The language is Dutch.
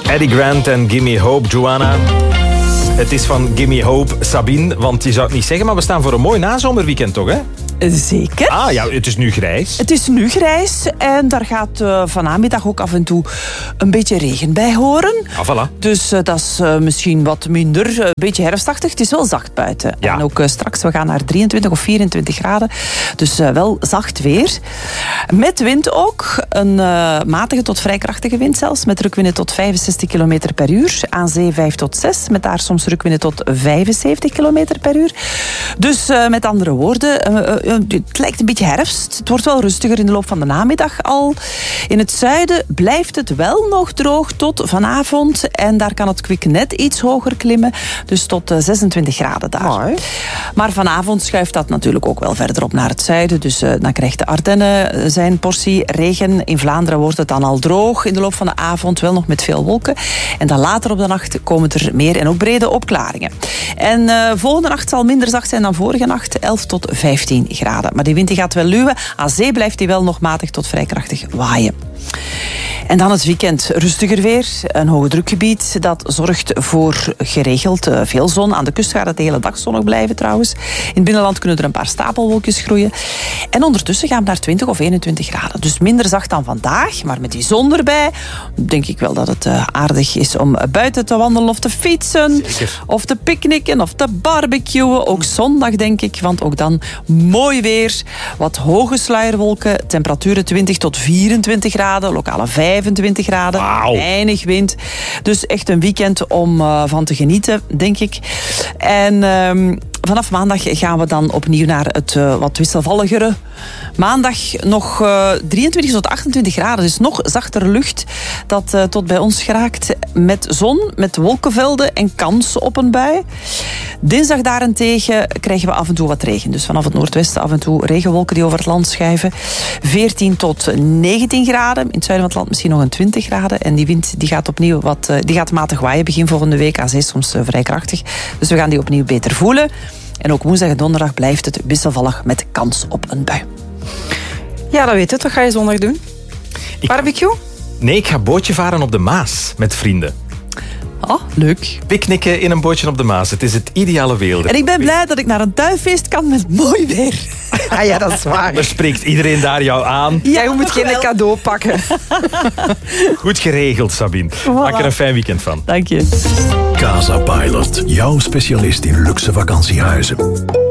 Eddie Grant en Gimme Hope, Joanna. Het is van Gimme Hope, Sabine. Want je zou het niet zeggen, maar we staan voor een mooi nazomerweekend toch, hè? Zeker. Ah ja, het is nu grijs. Het is nu grijs en daar gaat vanmiddag ook af en toe een beetje regen bij horen. Ah, voilà. Dus dat is misschien wat minder, een beetje herfstachtig. Het is wel zacht buiten. Ja. En ook straks, we gaan naar 23 of 24 graden. Dus wel zacht weer. Met wind ook. Een matige tot vrij krachtige wind zelfs. Met rukwinden tot 65 km per uur. Aan zee 5 tot 6. Met daar soms rukwinden tot 75 km per uur. Dus met andere woorden, het lijkt een beetje herfst. Het wordt wel rustiger in de loop van de namiddag al. In het zuiden blijft het wel nog droog tot vanavond. En daar kan het kwik net iets hoger klimmen. Dus tot 26 graden daar. Mooi. Maar vanavond schuift dat natuurlijk ook wel verder op naar het zuiden. Dus dan krijgt de Ardennen zijn portie regen. In Vlaanderen wordt het dan al droog in de loop van de avond. Wel nog met veel wolken. En dan later op de nacht komen er meer en ook brede opklaringen. En volgende nacht zal minder zacht zijn dan vorige nacht. 11 tot 15 graden. Maar die wind die gaat wel luwen. Aan zee blijft die wel nog matig tot vrij krachtig waaien. En dan het weekend rustiger weer. Een hoge drukgebied dat zorgt voor geregeld veel zon. Aan de kust gaat het de hele dag zonnig blijven trouwens. In het binnenland kunnen er een paar stapelwolkjes groeien. En ondertussen gaan we naar 20 of 21 graden. Dus minder zacht dan vandaag. Maar met die zon erbij denk ik wel dat het aardig is om buiten te wandelen of te fietsen. Zeker. Of te picknicken of te barbecuen. Ook zondag denk ik. Want ook dan mooi weer. Wat hoge sluierwolken. Temperaturen 20 tot 24 graden. Lokale 25 graden. Wauw. Weinig wind. Dus echt een weekend om van te genieten, denk ik. En vanaf maandag gaan we dan opnieuw naar het wat wisselvalligere. Maandag nog 23 tot 28 graden. Dus nog zachtere lucht dat tot bij ons geraakt. Met zon, met wolkenvelden en kans op een bui. Dinsdag daarentegen krijgen we af en toe wat regen. Dus vanaf het noordwesten af en toe regenwolken die over het land schuiven. 14 tot 19 graden. In het zuiden van het land misschien nog een 20 graden. En die wind die gaat opnieuw die gaat matig waaien begin volgende week. Aan zee soms vrij krachtig. Dus we gaan die opnieuw beter voelen. En ook woensdag en donderdag blijft het wisselvallig met kans op een bui. Ja, dat weet het. Wat ga je zondag doen? Barbecue? Nee, ik ga bootje varen op de Maas met vrienden. Oh, leuk. Picknicken in een bootje op de Maas. Het is het ideale weer. En ik ben blij dat ik naar een tuinfeest kan met mooi weer. Ah ja, dat is waar. Er spreekt iedereen daar jou aan. Jij moet geen cadeau pakken. Goed geregeld, Sabine. Maak er een fijn weekend van. Dank je. Casa Pilot, jouw specialist in luxe vakantiehuizen.